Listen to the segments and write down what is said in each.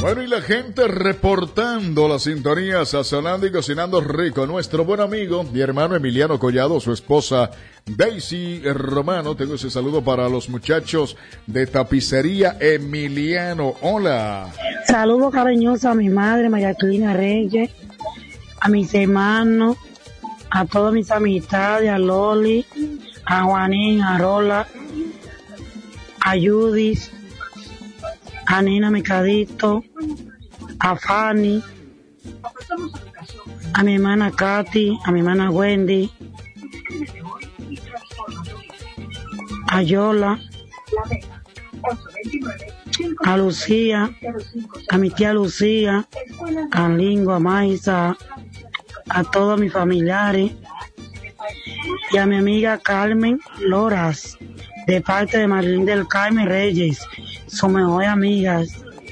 Bueno, y la gente reportando la sintonía, sazonando y cocinando rico. Nuestro buen amigo, mi hermano Emiliano Collado, su esposa Daisy Romano. Tengo ese saludo para los muchachos de Tapicería Emiliano. Hola. Saludos cariñosos a mi madre, María Clina Reyes, a mis hermanos, a todas mis amistades, a Loli, a Juanín, a Rola, a Judith, a Nina Mercadito, a Fanny, a mi hermana Katy, a mi hermana Wendy, a Yola, a Lucía, a mi tía Lucía, a Lingo, a Maisa, a todos mis familiares y a mi amiga Carmen Loras, de parte de Marilyn del Carmen Reyes, sus mejores amigas.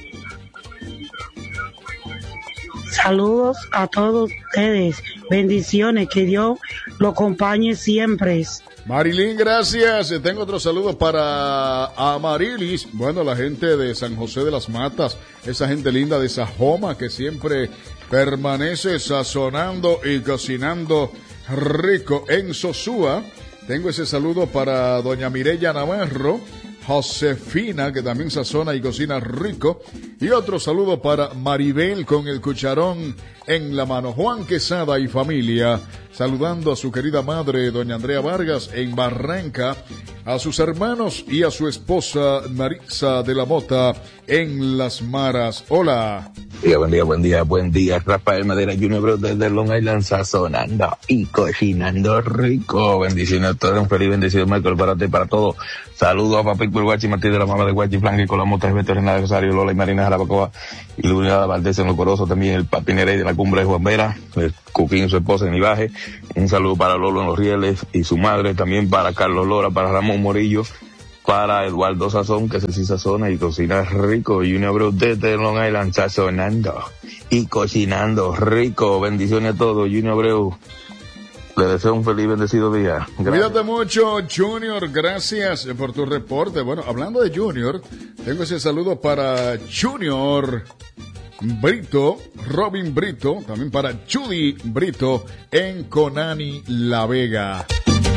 Saludos a todos ustedes, bendiciones, que Dios los acompañe siempre. Marilyn, gracias. Tengo otro saludo para Amarilis. Bueno, la gente de San José de las Matas, esa gente linda de Sajoma que siempre permanece sazonando y cocinando rico en Sosúa. Tengo ese saludo para doña Mireya Navarro, Josefina, que también sazona y cocina rico. Y otro saludo para Maribel con el cucharón en la mano. Juan Quesada y familia, saludando a su querida madre, doña Andrea Vargas, en Barranca, a sus hermanos y a su esposa Marisa de la Mota en Las Maras. Hola. Buen día. Rafael Madera Junior Bros desde Long Island, sazonando y cocinando rico. Bendiciones a todos, un feliz bendecido miércoles para ti y para todos. Saludos a Papi por Guachi, Martí de la mamá de Guachi, Flanque con la Mota, Beto Renal Rosario, Lola y Marina Jarabacoa y la unidad de Valdés en los Corosos, también el Papi Nerey de la Cumbre de Juan Vera, el Cuquín, su esposa en Ibaje. Un saludo para Lolo en Los Rieles y su madre, también para Carlos Lora, para Ramón Morillo, para Eduardo Sazón, que se sí sazona y cocina rico. Junior Bros desde Long Island, sazonando y cocinando rico. Bendiciones a todos, Junior Bros. Le deseo un feliz bendecido día. Gracias. Cuídate mucho, Junior. Gracias por tu reporte. Bueno, hablando de Junior, tengo ese saludo para Junior Brito, Robin Brito, también para Judy Brito en Conani La Vega.